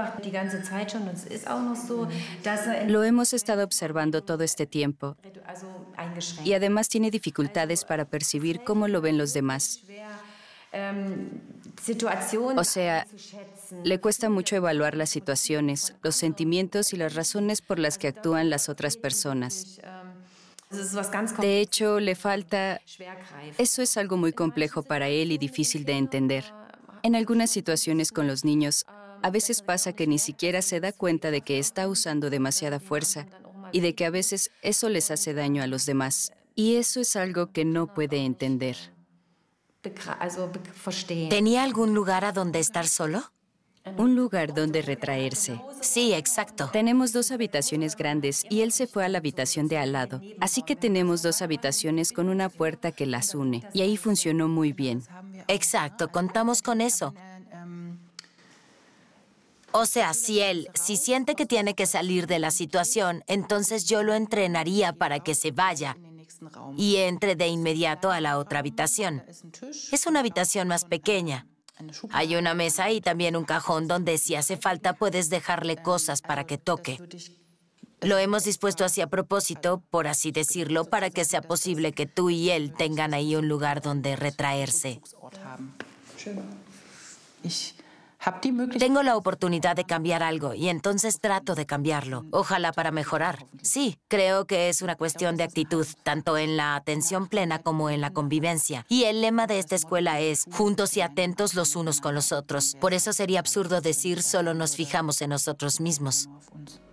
Lo hemos estado observando todo este tiempo y además tiene dificultades para percibir cómo lo ven los demás. O sea, le cuesta mucho evaluar las situaciones, los sentimientos y las razones por las que actúan las otras personas. De hecho, le falta... Eso es algo muy complejo para él y difícil de entender. En algunas situaciones con los niños, a veces pasa que ni siquiera se da cuenta de que está usando demasiada fuerza y de que a veces eso les hace daño a los demás. Y eso es algo que no puede entender. ¿Tenía algún lugar a donde estar solo? Un lugar donde retraerse. Sí, exacto. Tenemos 2 habitaciones grandes y él se fue a la habitación de al lado. Así que tenemos 2 habitaciones con una puerta que las une. Y ahí funcionó muy bien. Exacto, contamos con eso. O sea, si siente que tiene que salir de la situación, entonces yo lo entrenaría para que se vaya y entre de inmediato a la otra habitación. Es una habitación más pequeña. Hay una mesa y también un cajón donde si hace falta puedes dejarle cosas para que toque. Lo hemos dispuesto así a propósito, por así decirlo, para que sea posible que tú y él tengan ahí un lugar donde retraerse. Tengo la oportunidad de cambiar algo y entonces trato de cambiarlo. Ojalá para mejorar. Sí, creo que es una cuestión de actitud, tanto en la atención plena como en la convivencia. Y el lema de esta escuela es juntos y atentos los unos con los otros. Por eso sería absurdo decir solo nos fijamos en nosotros mismos.